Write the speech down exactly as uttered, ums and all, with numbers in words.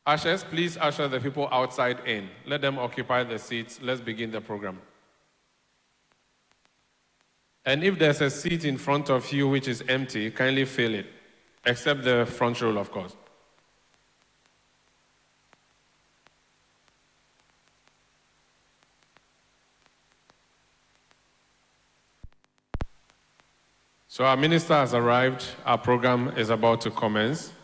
Ushers, please usher the people outside in. Let them occupy the seats. Let's begin the program. And if there's a seat in front of you which is empty, kindly fill it, except the front row, of course. So our minister has arrived. Our program is about to commence.